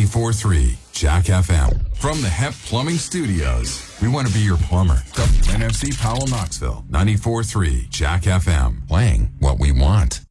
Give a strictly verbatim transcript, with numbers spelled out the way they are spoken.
ninety-four point three Jack F M. From the Hemp Plumbing Studios, we want to be your plumber. W N F C Powell, Knoxville. ninety-four point three Jack F M. Playing what we want.